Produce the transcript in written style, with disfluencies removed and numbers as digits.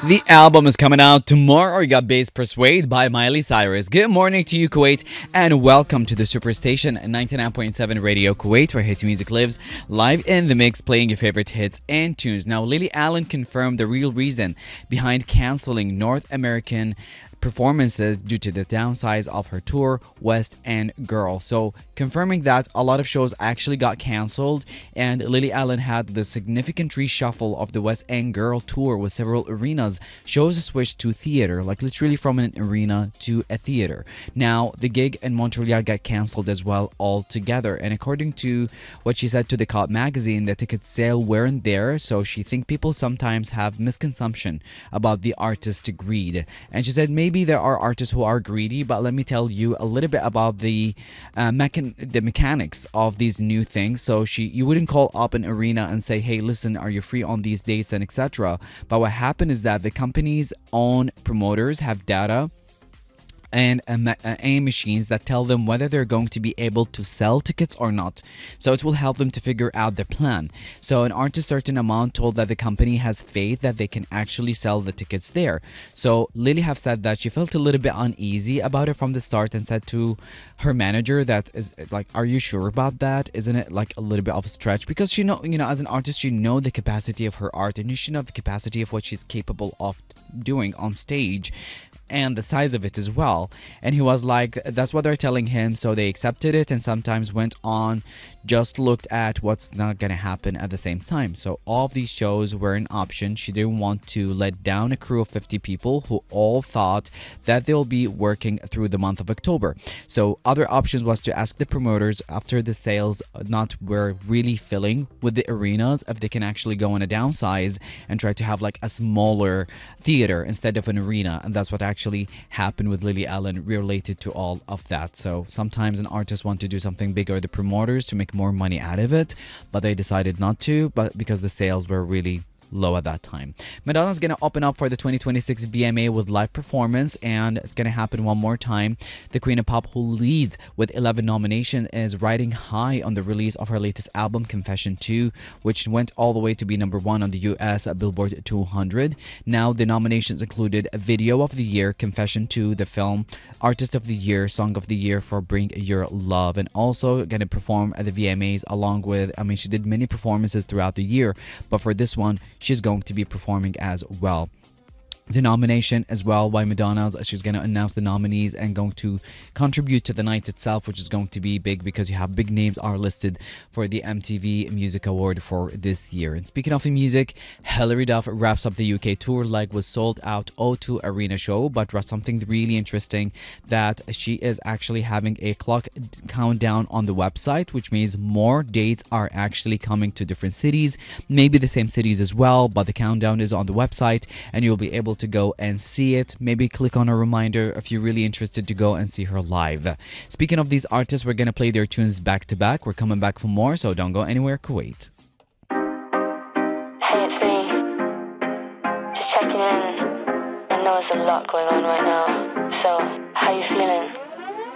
The album is coming out tomorrow. You got Bass Persuade by Miley Cyrus. Good morning to you, Kuwait, and welcome to the Superstation 99.7 Radio Kuwait, where hit music lives, live in the mix, playing your favorite hits and tunes. Now, Lily Allen confirmed the real reason behind canceling North American performances due to the downsize of her tour West End Girl. So confirming that a lot of shows actually got canceled, and Lily Allen had the significant reshuffle of the West End Girl tour with several arenas. Shows switched to theater, like literally from an arena to a theater. Now the gig in Montreal got canceled as well altogether, and according to what she said to the Cop magazine, the ticket sale weren't there, so she think people sometimes have misconception about the artist greed. And she said maybe there are artists who are greedy, but let me tell you a little bit about the mechanics of these new things. So you wouldn't call up an arena and say, hey, listen, are you free on these dates and etc. But what happened is that the company's own promoters have data and AM machines that tell them whether they're going to be able to sell tickets or not. So it will help them to figure out their plan. So an artist certain amount told that the company has faith that they can actually sell the tickets there. So Lily have said that she felt a little bit uneasy about it from the start and said to her manager that is like, are you sure about that? Isn't it like a little bit of a stretch? Because as an artist, you know the capacity of her art, and you should know the capacity of what she's capable of doing on stage, and the size of it as well. And he was like, that's what they're telling him, so they accepted it and sometimes went on, just looked at what's not gonna happen at the same time. So all of these shows were an option. She didn't want to let down a crew of 50 people who all thought that they'll be working through the month of October. So other options was to ask the promoters after the sales not were really filling with the arenas if they can actually go on a downsize and try to have like a smaller theater instead of an arena. And that's what actually happened with Lily Allen related to all of that. So sometimes an artist want to do something bigger, the promoters, to make more money out of it, but they decided not to, but because the sales were really low at that time. Madonna's gonna open up for the 2026 VMA with live performance, and it's gonna happen one more time. The Queen of Pop, who leads with 11 nominations, is riding high on the release of her latest album Confession 2, which went all the way to be #1 on the US Billboard 200. Now the nominations included Video of the Year, Confession 2, the film, Artist of the Year, Song of the Year for Bring Your Love, and also gonna perform at the VMAs along with, she did many performances throughout the year, but for this one she's going to be performing as well. The nomination as well by Madonna. She's going to announce the nominees and going to contribute to the night itself, which is going to be big because you have big names are listed for the MTV Music Award for this year. And speaking of the music, Hilary Duff wraps up the UK tour leg with sold out O2 Arena show, but something really interesting that she is actually having a clock countdown on the website, which means more dates are actually coming to different cities, maybe the same cities as well, but the countdown is on the website and you'll be able to go and see it. Maybe click on a reminder if you're really interested to go and see her live. Speaking of these artists, we're gonna play their tunes back to back. We're coming back for more, so don't go anywhere, Kuwait. Hey, it's me. Just checking in. I know there's a lot going on right now. So, how you feeling?